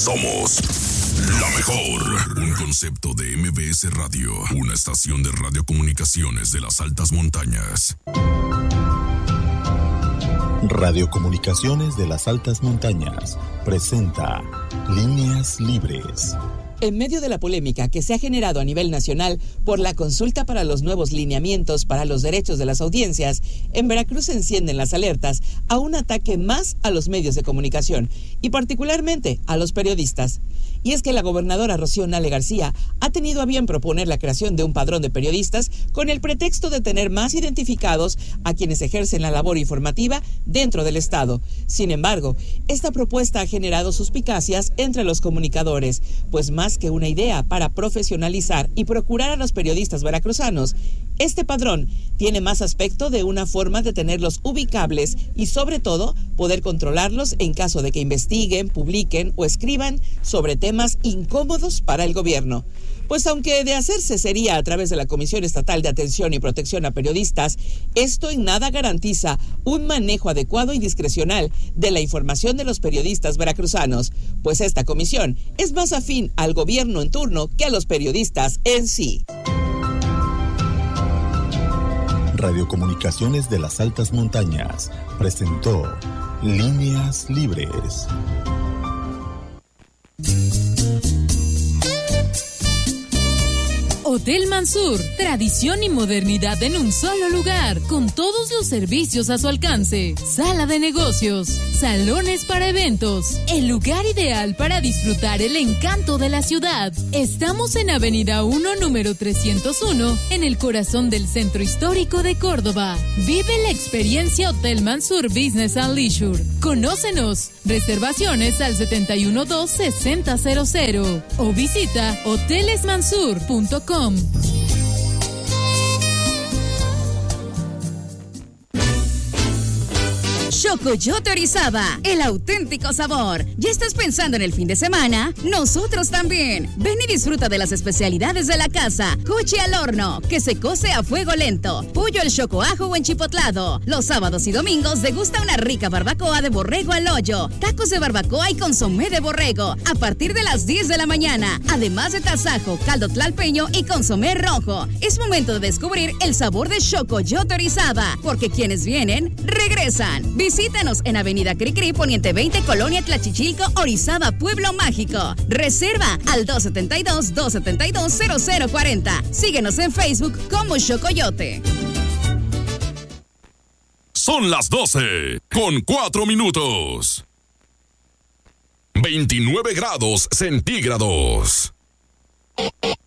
Somos la mejor. Un concepto de MBS Radio, una estación de radiocomunicaciones de las altas montañas. Radiocomunicaciones de las altas montañas presenta Líneas Libres. En medio de la polémica que se ha generado a nivel nacional por la consulta para los nuevos lineamientos para los derechos de las audiencias, en Veracruz se encienden las alertas a un ataque más a los medios de comunicación y particularmente a los periodistas. Y es que la gobernadora Rocío Nale García ha tenido a bien proponer la creación de un padrón de periodistas con el pretexto de tener más identificados a quienes ejercen la labor informativa dentro del Estado. Sin embargo, esta propuesta ha generado suspicacias entre los comunicadores, pues más que una idea para profesionalizar y procurar a los periodistas veracruzanos, este padrón tiene más aspecto de una forma de tenerlos ubicables y sobre todo poder controlarlos en caso de que investiguen, publiquen o escriban sobre temas incómodos para el gobierno. Pues aunque de hacerse sería a través de la Comisión Estatal de Atención y Protección a Periodistas, esto en nada garantiza un manejo adecuado y discrecional de la información de los periodistas veracruzanos, pues esta comisión es más afín al gobierno en turno que a los periodistas en sí. Radiocomunicaciones de las altas montañas presentó Líneas Libres. Hotel Mansur, tradición y modernidad en un solo lugar, con todos los servicios a su alcance. Sala de negocios, salones para eventos, el lugar ideal para disfrutar el encanto de la ciudad. Estamos en Avenida 1, número 301, en el corazón del Centro Histórico de Córdoba. Vive la experiencia Hotel Mansur Business and Leisure. Conócenos. Reservaciones al 712-6000 o visita hotelesmansur.com. Chocoyote Orizaba, el auténtico sabor. ¿Ya estás pensando en el fin de semana? Nosotros también. Ven y disfruta de las especialidades de la casa. Cuchi al horno, que se cose a fuego lento. Pollo al chocoajo o enchipotlado. Los sábados y domingos degusta una rica barbacoa de borrego al hoyo. Tacos de barbacoa y consomé de borrego a partir de las 10 de la mañana. Además de tasajo, caldo tlalpeño y consomé rojo. Es momento de descubrir el sabor de Chocoyote Orizaba, porque quienes vienen, regresan. Visítanos en Avenida Cricri, Poniente 20, Colonia Tlachichilco, Orizaba, Pueblo Mágico. Reserva al 272-272-0040. Síguenos en Facebook como Chocoyote. Son las 12 con 4 minutos. 29 grados centígrados.